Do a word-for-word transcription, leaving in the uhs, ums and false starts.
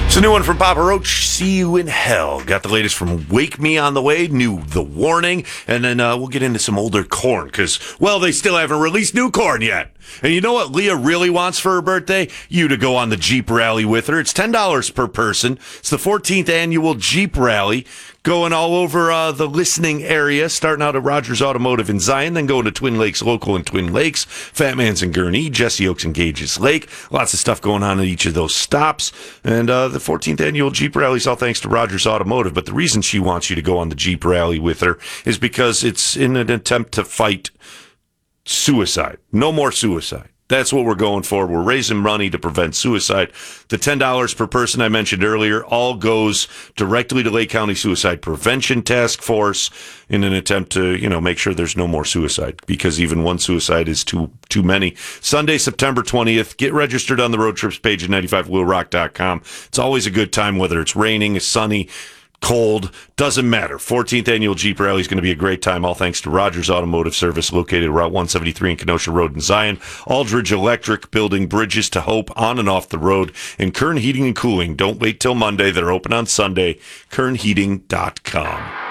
It's a new one from Papa Roach, See You in Hell. Got the latest from Wake Me on the Way, new The Warning, and then uh, we'll get into some older Korn, because, well, they still haven't released new Korn yet. And you know what Leah really wants for her birthday? You to go on the Jeep Rally with her. It's ten dollars per person. It's the fourteenth annual Jeep Rally, going all over uh, the listening area, starting out at Rogers Automotive in Zion, then going to Twin Lakes Local in Twin Lakes, Fat Man's in Gurnee, Jesse Oaks and Gages Lake. Lots of stuff going on at each of those stops. And uh, the fourteenth annual Jeep Rally is all thanks to Rogers Automotive. But the reason she wants you to go on the Jeep Rally with her is because it's in an attempt to fight suicide. No more suicide. That's what we're going for. We're raising money to prevent suicide. The ten dollars per person I mentioned earlier all goes directly to Lake County Suicide Prevention Task Force in an attempt to, you know, make sure there's no more suicide, because even one suicide is too too many. Sunday, September twentieth. Get registered on the road trips page at ninety-five will rock dot com. It's always a good time, whether it's raining, sunny, cold, doesn't matter. fourteenth annual Jeep Rally is going to be a great time, all thanks to Rogers Automotive Service, located Route one seventy-three in Kenosha Road in Zion. Aldridge Electric, building bridges to hope on and off the road. And Kern Heating and Cooling. Don't wait till Monday. They're open on Sunday. kern heating dot com.